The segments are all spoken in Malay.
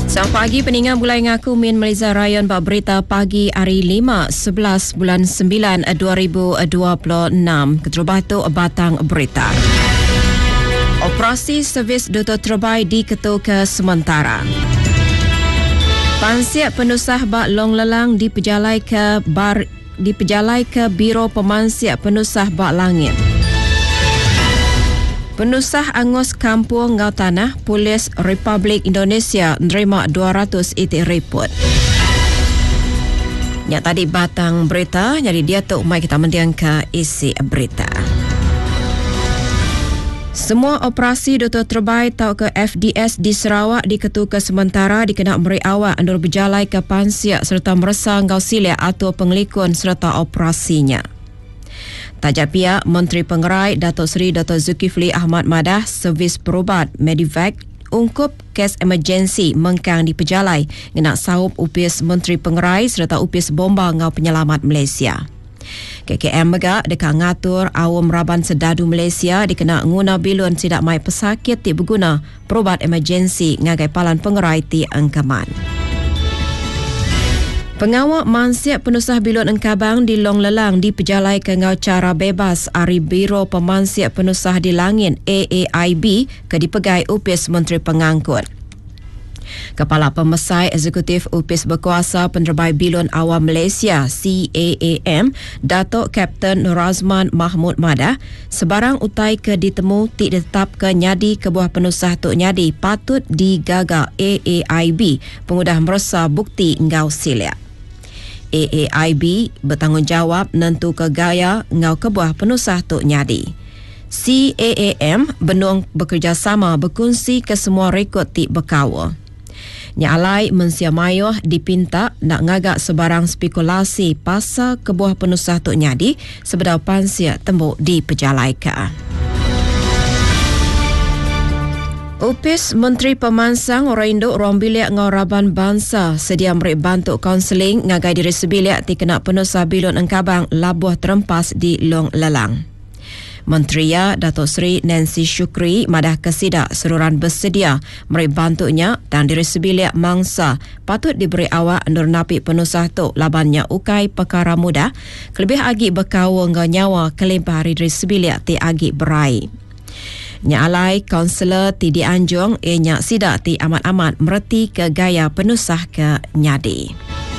Selamat pagi peningat mulai ngaku Min Malaysia Rayon bak berita pagi hari 5/11 bulan 9 2026. Keterubah tu batang berita. Operasi servis Dr. Terbaik diketuka sementara. Pansiat penusah bak long lelang diperjalai ke Biro Pemansiat Penusah Bak Langit. Penusah angus kampung ngau tanah Polis Republik Indonesia menerima 200 itik report. Yang tadi batang berita, jadi dia tu mai kita mendiang ke isi berita. Semua operasi Dr. Terbaik tau ke FDS di Sarawak diketuka sementara dikena beri awak andur berjalai ke pansiak serta meresa ngau siliak atau pengelikun serta operasinya. Tajak pihak Menteri Pengerai Datuk Seri Dr. Zulkifli Ahmad Madah servis berubat Medivac ungkup kes emergensi mengkang di pejalai ngenak sahup upis Menteri Pengerai serta upis bomba ngau penyelamat Malaysia. KKM megak dekat ngatur awam raban sedadu Malaysia dikena nguna bilun tidak mai pesakit ti berguna berubat emergensi ngagai palan Pengerai ti Angkaman. Pengawak Mansiat Penusah Bilun Engkabang di Long Lelang diperjalai ke ngau cara bebas ari Biro Pemansiat Penusah di Langit AAIB ke dipegai upis Menteri Pengangkut. Kepala Pemesai Eksekutif Upis Berkuasa Penerbait Bilun Awam Malaysia CAAM Datuk Kapten Nur Azman Mahmud Madah sebarang utai ke ditemu tik ditetap ke nyadi kebuah penusah tuk nyadi patut digagak AAIB pengudah meresa bukti ngau siliak. AAIB bertanggungjawab nentu ke gaya ngau kebuah penusah tuk nyadi. CAAM benung bekerjasama berkongsi ke semua rekod tik berkawa. Nyalai Mensia Mayuh dipinta nak ngagak sebarang spekulasi pasal kebuah penusah tuk nyadi sebedau pansiak tembuk diperjalaikan. Upis Menteri Pemansang orang induk ruang bilik ngau Raban Bangsa sedia memberi bantu kaunseling ngagai diri sebilik ti kena penusah Bilun Engkabang labuh terempas di Long Lelang. Menteri Datuk Seri Nancy Shukri madah kesidak seruran bersedia memberi bantunya dan diri sebilik mangsa patut diberi awak andur napi penusah tu labannya ukai perkara mudah kelebih agi berkawa ngau nyawa kelimpah hari diri sebilik ti agi berai. Nyalai kaunselor ti dianjung nyak sidak ti amat-amat mereti ke gaya penusah ke nyadi.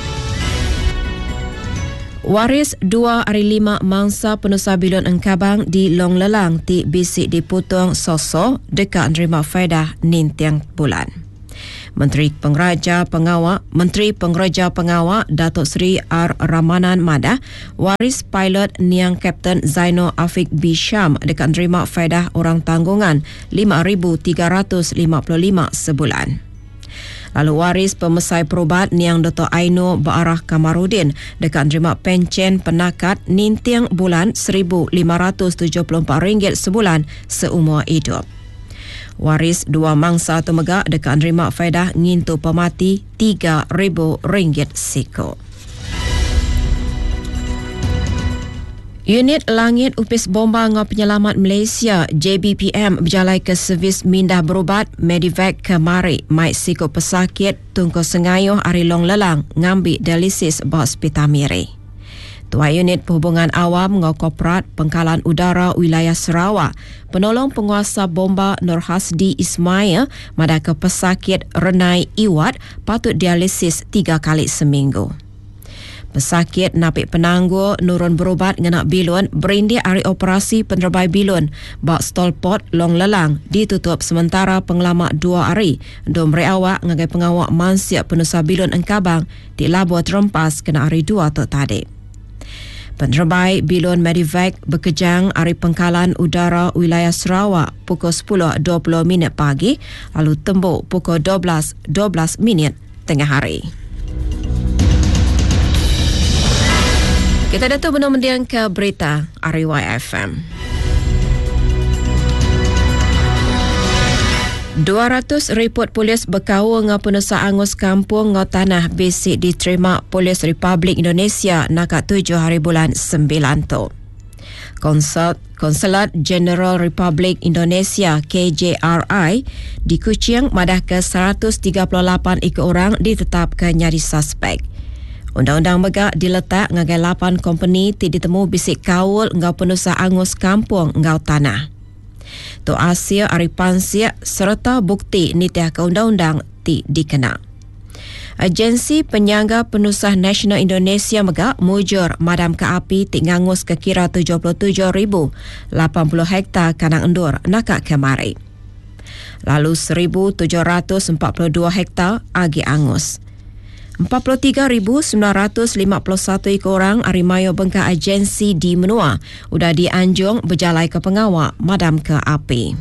Waris 2 hari 5 mangsa penusah Bilun Engkabang di Long Lelang ti bisik diputung soso dekat nerima faedah nintiang bulan. Menteri Pengereja Pengawak Datuk Seri R. Ramanan Madah waris pilot Niang Kapten Zainal Afiq Bisham dekat nerima faedah orang tanggungan 5,355 sebulan. Lalu waris pemesai perubat Niang Dr. Aino Baarah Kamarudin dekat nerima pencen penakat nintiang bulan RM1,574 sebulan seumur hidup. Waris 2 mangsa temegak dekat nerima faedah ngintu pemati RM3,000 siko. Unit Langit Upis Bomba ngau Penyelamat Malaysia JBPM berjalai ke servis mindah berubat Medivac ke Mari mai siko pesakit tungku sengayuh ari Long Lelang ngambil dialisis bawah Hospital Miri. Tua Unit Perhubungan Awam ngau Korporat Pengkalan Udara Wilayah Sarawak penolong penguasa bomba Nur Hasdi Ismail madah ke pesakit Renai Iwat patut dialisis 3 kali seminggu. Pesakit napik penangguh nurun berubat ngenak Bilun berindik hari operasi penerbait Bilun bak Stolpot Long Lelang ditutup sementara pengelamak 2 hari untuk memberi awak ngagai pengawak Mansiat Penusah Bilun Engkabang di labuh terempas kena hari 2 tu tadi. Penerbait Bilun Medivac berkejang hari Pengkalan Udara Wilayah Sarawak pukul 10.20 pagi lalu tembuk pukul 12.12 tengah hari. Kita datang benar-benar ke berita RYFM. 200 report polis berkawa ngau penusah angus kampung ngau tanah basic diterima Polis Republik Indonesia nakat 7 hari bulan 9 tu. Konsulat Jenderal Republik Indonesia KJRI di Kuching madah ke 138 ikut orang ditetapkan jadi suspek. Undang-undang megak diletak ngagai 8 company ti ditemu bisik kaul ngau penusah angus kampung ngau tanah. Tu Asia Aripansia serta bukti nitiah ke undang-undang ti dikena. Agensi Penyangga Penusah Nasional Indonesia megak mujur madam ke api ti ngangus ke kira 77,080 hektar kanang endur nakak kemari. Lalu 1,742 hektar agi angus. 43,951 ikut orang arimayo bengkak agensi di Menua udah dianjung berjalai ke pengawal madam ke api.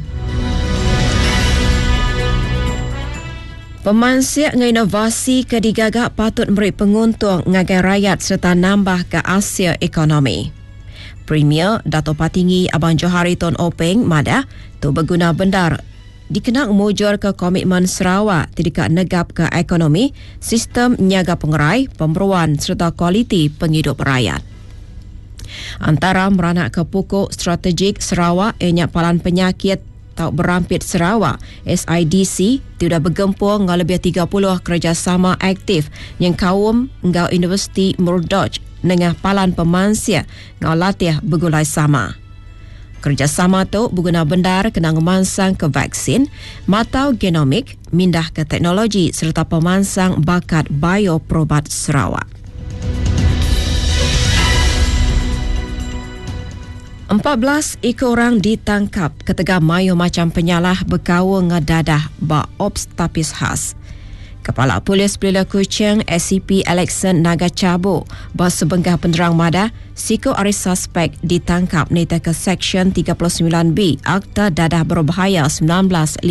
Pemansik nginovasi ke digagak patut beri penguntung ngagai rakyat serta nambah ke Asia ekonomi. Premier Dato' Patinggi Abang Johari Tun Openg madah tu berguna bendar dikenang mujur ke komitmen Sarawak tidak negap ke ekonomi, sistem niaga pengerai, pemberuan serta kualiti penghidup rakyat. Antara meranak ke pokok strategik Sarawak enyak palan penyakit tau berampit Sarawak SIDC tidak bergempur ngau lebih 30 kerjasama aktif yang kaum ngau Universiti Murdoch dengan palan pemansia ngau latih bergulai sama. Kerjasama tu berguna bendar kena memansang ke vaksin, matau genomik, mindah ke teknologi serta pemansang bakat bioprobat Sarawak. 14 ikut orang ditangkap ketika mayu macam penyalah berkawa ngedadah ba ops tapis khas. Kepala Polis Pelila Kuching SCP Alexan Nagacabo bah sebenggah penerang madah siko aris suspek ditangkap nita ke Seksyen 39B Akta Dadah Berbahaya 1952.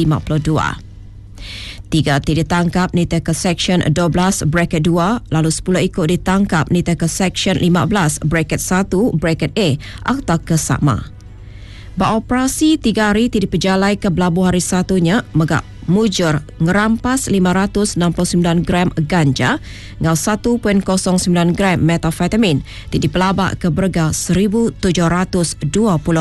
3 ditangkap nita ke Seksyen 12 bracket 2 lalu 10 ikut ditangkap nita ke Seksyen 15 bracket 1 bracket A Akta Kesama. Beroperasi 3 hari tidak berjalai ke belabuh hari satunya megak mujur ngerampas 569 gram ganja ngau 1.09 gram metafetamin di pelabak ke berga RM1,720.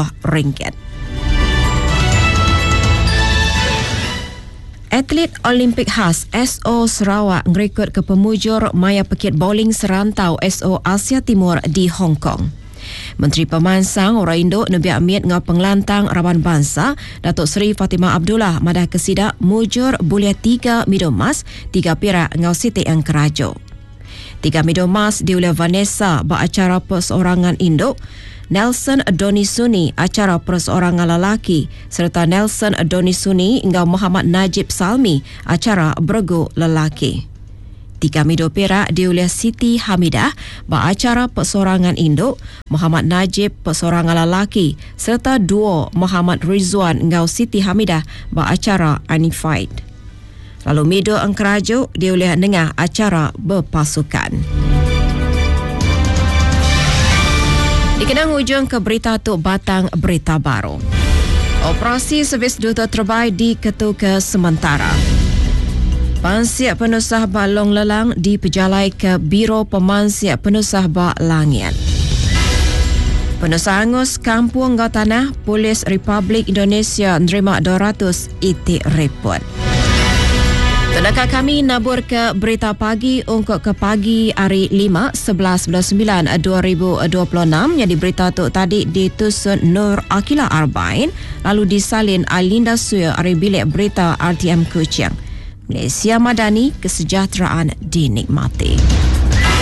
Atlet Olimpik khas SO Sarawak ngerekod ke pemujur Maya Pekit Bowling Serantau SO Asia Timur di Hong Kong. Menteri Pemansang Orang Induk Nabi Amit ngau pengelantang Raban Bangsa Datuk Seri Fatimah Abdullah madah kesidak mujur bulia 3 medal emas 3 perak ngau Siti Yang Kerajo. 3 medal emas diulah Vanessa beracara perseorangan Induk, Nelson Donisuni acara perseorangan lelaki serta Nelson Donisuni ngau Muhammad Najib Salmi acara bergu lelaki. 3 medal perak diulah Siti Hamidah beracara perseorangan Induk, Muhammad Najib perseorangan lelaki serta duo Muhammad Rizwan ngau Siti Hamidah beracara Unified. Lalu medal Angkerajo diulah dengan acara berpasukan. Dikenang ujung ke berita tu batang berita baru. Operasi servis duta terbaik diketuka sementara. Pansiak Penusah Balong Lelang diperjalai ke Biro Pemansiak Penusah Bak Langit. Penusah angus Kampung Ngau Tanah Polis Republik Indonesia nerima 200 itik report. Tendaka kami nabur ke berita pagi untuk ke pagi hari 5/11/9/2026 yang diberita tu tadi ditusun Nur Akila Arbain lalu disalin Alinda Suya dari bilik berita RTM Kuching. Malaysia Madani, kesejahteraan dinikmati.